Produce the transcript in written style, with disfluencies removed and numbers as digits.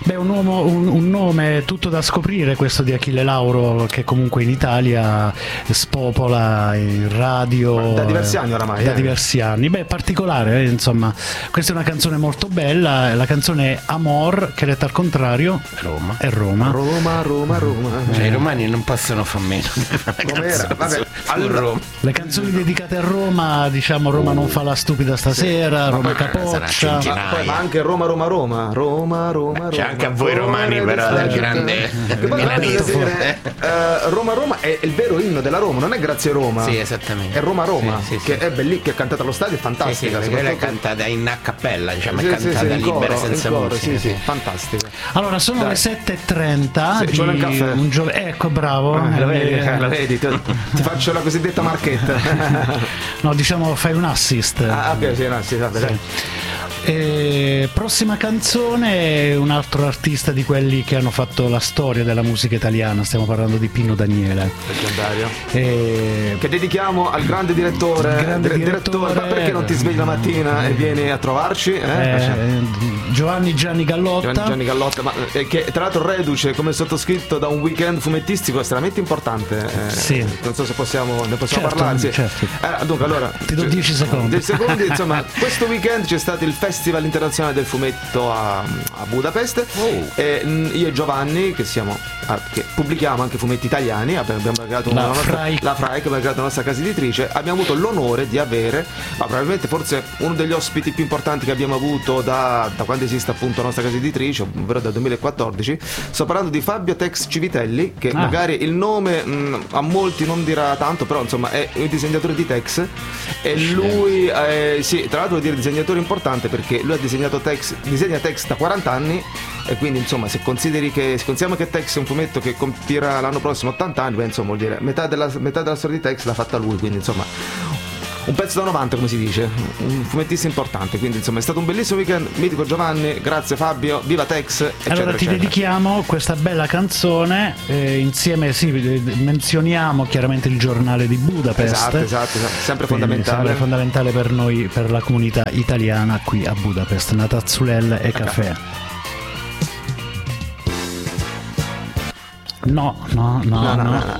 Beh, un nome tutto da scoprire, questo di Achille Lauro, che comunque in Italia spopola in radio. Ma da diversi anni oramai. Da diversi anni. Beh, particolare, insomma. Questa è una canzone molto bella, la canzone è Amor, che letta al contrario Roma. è Roma. Roma. Cioè, i romani non possono far meno. Vabbè, allora, Roma. Le canzoni dedicate a Roma, diciamo Roma non fa la stupida stasera, Roma capoccia. ma anche Roma. C'è anche a voi romani, però, del grande Milanito. Roma è il vero inno della Roma, non è Grazie Roma. Sì, esattamente. È Roma, sì, che è bellissima, che è cantata allo stadio, è fantastica. Sì, perché lei è cantata in a cappella, diciamo, è Sì, cantata in libera, coro, senza in coro, musica. sì, fantastica. Allora sono le 7:30 Sì, ci vuole un caffè. Ecco, bravo. La vedi, ti faccio la cosiddetta marchetta. No, diciamo fai un assist. Ok, sì, vabbè, dai. Prossima canzone, un altro artista di quelli che hanno fatto la storia della musica italiana, stiamo parlando di Pino Daniele, Leggendario. Che dedichiamo al grande direttore. Direttore, ma perché non ti svegli la mattina e vieni a trovarci? Gianni Gallotta, ma che tra l'altro reduce come sottoscritto da un weekend fumettistico estremamente importante. Sì. Non so se ne possiamo Certo, parlare. Sì. certo. Dunque, allora ti do 10 secondi. 10 secondi, insomma, questo weekend c'è stato il Festival Internazionale del Fumetto a Budapest. Io e Giovanni, che pubblichiamo anche fumetti italiani, abbiamo creato la Fraic, che abbiamo creato la nostra casa editrice, abbiamo avuto l'onore di avere, probabilmente forse uno degli ospiti più importanti che abbiamo avuto da quando esiste appunto la nostra casa editrice, ovvero dal 2014. Sto parlando di Fabio Tex Civitelli, che magari il nome a molti non dirà tanto, però insomma è il disegnatore di Tex, e lui tra l'altro vuol dire disegnatore importante perché lui ha disegna Tex da 40 anni, e quindi insomma se consideriamo che Tex è un fumetto che compirà l'anno prossimo 80 anni, insomma vuol dire metà della storia di Tex l'ha fatta lui, quindi insomma un pezzo da 90, come si dice, un fumettista importante. Quindi insomma è stato un bellissimo weekend. Mitico Giovanni, grazie Fabio, viva Tex, eccetera, allora ti dedichiamo questa bella canzone, insieme menzioniamo chiaramente il giornale di Budapest. Esatto, sempre fondamentale. Fondamentale per noi, per la comunità italiana qui a Budapest. Natazzulel e caffè. No.